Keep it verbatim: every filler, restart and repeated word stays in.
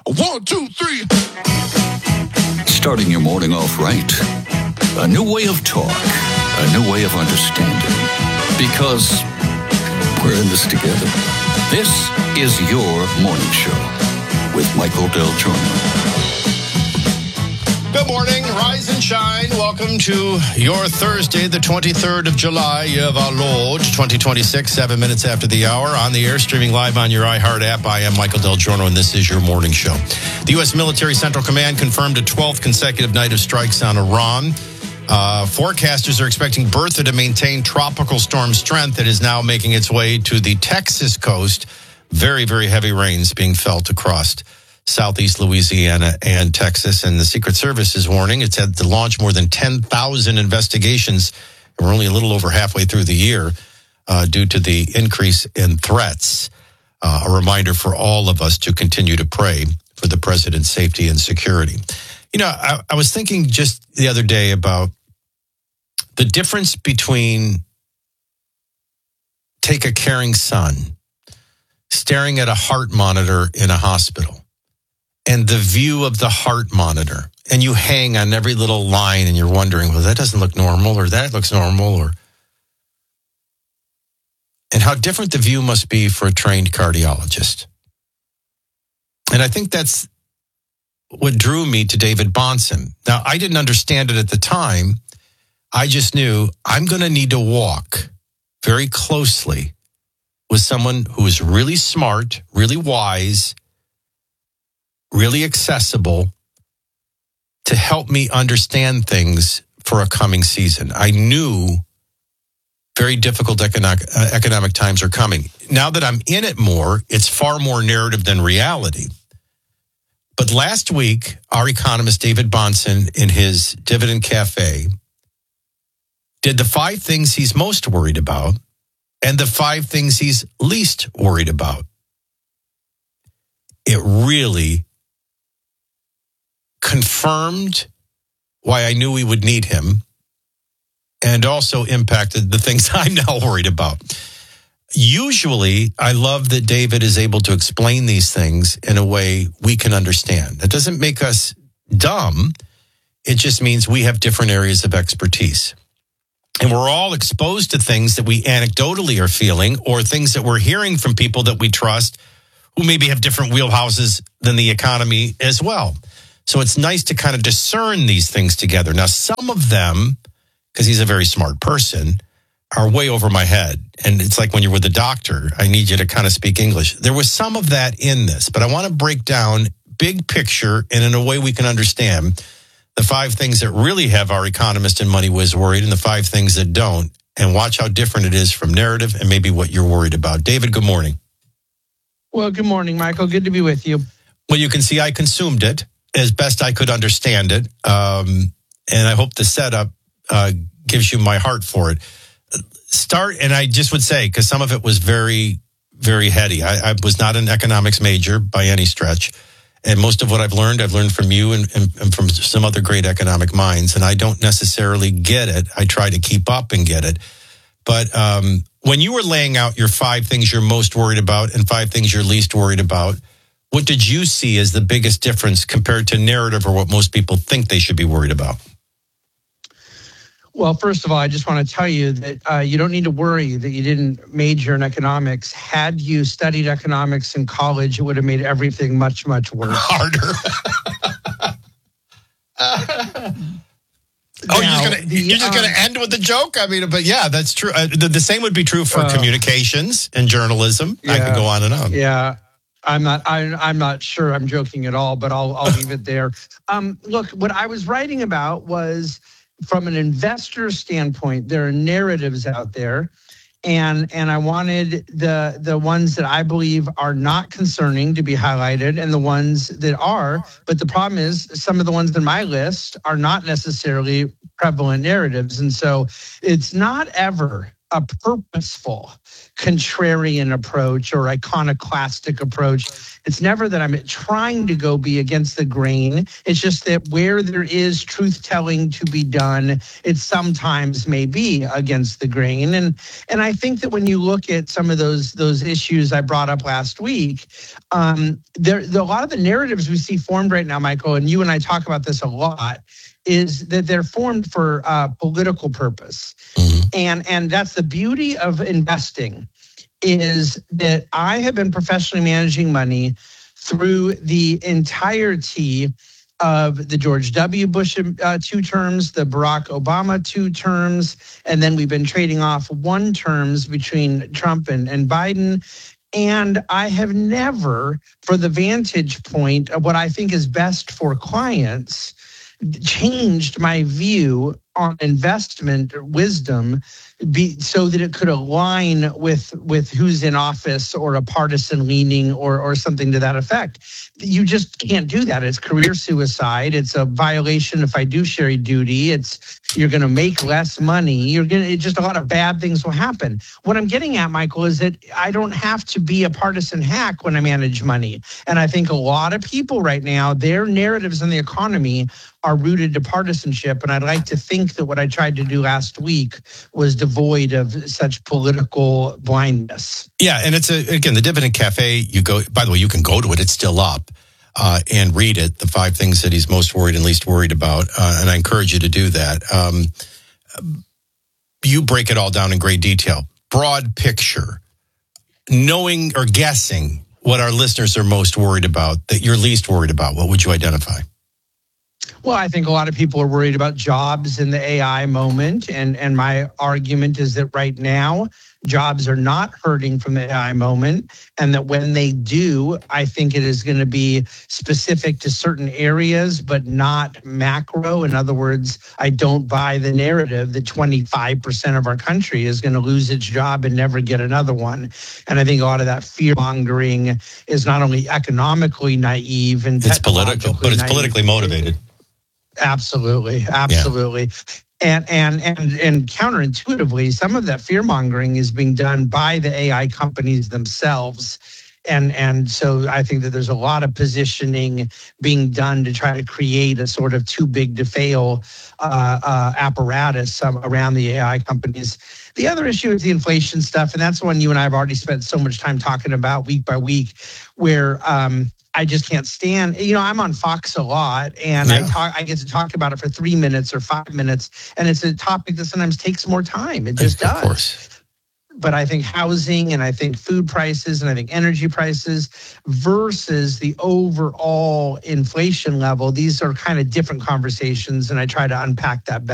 One, two, three. Starting your morning off right. A new way of talk. A new way of understanding. Because we're in this together. This is your morning show with Michael Del Giorno. Good morning, rise and shine. Welcome to your Thursday, the twenty-third of July, year of our Lord, twenty twenty-six, seven minutes after the hour. On the air, streaming live on your iHeart app. I am Michael Del Giorno, and this is your morning show. The U S Military Central Command confirmed a twelfth consecutive night of strikes on Iran. Uh, forecasters are expecting Bertha to maintain tropical storm strength that is now making its way to the Texas coast. Very, very heavy rains being felt across southeast Louisiana and Texas. And the Secret Service is warning it's had to launch more than ten thousand investigations. And we're only a little over halfway through the year uh, due to the increase in threats. Uh, a reminder for all of us to continue to pray for the president's safety and security. You know, I, I was thinking just the other day about the difference between take a caring son staring at a heart monitor in a hospital and the view of the heart monitor, and you hang on every little line and you're wondering, well, that doesn't look normal, or that looks normal, or and how different the view must be for a trained cardiologist. And I think that's what drew me to David Bahnsen. Now, I didn't understand it at the time. I just knew I'm going to need to walk very closely with someone who is really smart, really wise, really accessible to help me understand things for a coming season. I knew very difficult economic, uh, economic times are coming. Now that I'm in it more, it's far more narrative than reality. But last week, our economist David Bahnsen in his Dividend Cafe did the five things he's most worried about and the five things he's least worried about. It really confirmed why I knew we would need him and also impacted the things I'm now worried about. Usually, I love that David is able to explain these things in a way we can understand. That doesn't make us dumb. It just means we have different areas of expertise. And we're all exposed to things that we anecdotally are feeling or things that we're hearing from people that we trust who maybe have different wheelhouses than the economy as well. So it's nice to kind of discern these things together. Now, some of them, because he's a very smart person, are way over my head. And it's like when you're with a doctor, I need you to kind of speak English. There was some of that in this, but I want to break down big picture and in a way we can understand the five things that really have our economist and money whiz worried and the five things that don't, and watch how different it is from narrative and maybe what you're worried about. David, good morning. Well, good morning, Michael. Good to be with you. Well, you can see I consumed it as best I could understand it. Um, and I hope the setup uh, gives you my heart for it. Start, and I just would say, because some of it was very, very heady. I, I was not an economics major by any stretch. And most of what I've learned, I've learned from you and, and, and from some other great economic minds. And I don't necessarily get it. I try to keep up and get it. But um, when you were laying out your five things you're most worried about and five things you're least worried about, what did you see as the biggest difference compared to narrative or what most people think they should be worried about? Well, first of all, I just want to tell you that uh, you don't need to worry that you didn't major in economics. Had you studied economics in college, it would have made everything much, much worse. Harder. oh, now, you're just gonna the, you're just um, gonna end with the joke? I mean, but yeah, that's true. Uh, the, the same would be true for uh, communications and journalism. Yeah, I could go on and on. Yeah. I'm not. I, I'm not sure. I'm joking at all, but I'll. I'll leave it there. Um, look, what I was writing about was from an investor standpoint. There are narratives out there, and and I wanted the the ones that I believe are not concerning to be highlighted, and the ones that are. But the problem is, some of the ones in my list are not necessarily prevalent narratives, and so it's not ever a purposeful contrarian approach or iconoclastic approach. It's never that I'm trying to go be against the grain. It's just that where there is truth telling to be done, it sometimes may be against the grain. And and I think that when you look at some of those those issues I brought up last week, um, there, there a lot of the narratives we see formed right now, Michael, and you and I talk about this a lot, is that they're formed for uh, political purpose. Mm-hmm. And, and that's the beauty of investing, is that I have been professionally managing money through the entirety of the George W. Bush uh, two terms, the Barack Obama two terms, and then we've been trading off one terms between Trump and, and Biden. And I have never, for the vantage point of what I think is best for clients, changed my view on investment wisdom be, so that it could align with with who's in office or a partisan leaning or or something to that effect. You just can't do that. It's career suicide. It's a violation of fiduciary duty. It's you're going to make less money. You're going to just a lot of bad things will happen. What I'm getting at, Michael, is that I don't have to be a partisan hack when I manage money. And I think a lot of people right now, their narratives in the economy are rooted to partisanship. And I'd like to think that what I tried to do last week was devoid of such political blindness. Yeah, and it's, a again, the Dividend Cafe, you go, by the way, you can go to it. It's still up uh, and read it, the five things that he's most worried and least worried about. Uh, and I encourage you to do that. Um, you break it all down in great detail. Broad picture, knowing or guessing what our listeners are most worried about, that you're least worried about. What would you identify? Well, I think a lot of people are worried about jobs in the A I moment. And, and my argument is that right now, jobs are not hurting from the A I moment. And that when they do, I think it is going to be specific to certain areas, but not macro. In other words, I don't buy the narrative that twenty-five percent of our country is going to lose its job and never get another one. And I think a lot of that fear mongering is not only economically naive and it's political, but it's naive, politically motivated. Absolutely, absolutely. Yeah. And, and and and counterintuitively, some of that fear mongering is being done by the A I companies themselves. And and so I think that there's a lot of positioning being done to try to create a sort of too big to fail uh, uh, apparatus um, around the A I companies. The other issue is the inflation stuff, and that's one you and I have already spent so much time talking about week by week, where um, I just can't stand. You know, I'm on Fox a lot, and yeah. I talk. I get to talk about it for three minutes or five minutes, and it's a topic that sometimes takes more time. It just of does. Course. But I think housing and I think food prices and I think energy prices versus the overall inflation level, these are kind of different conversations, and I try to unpack that better.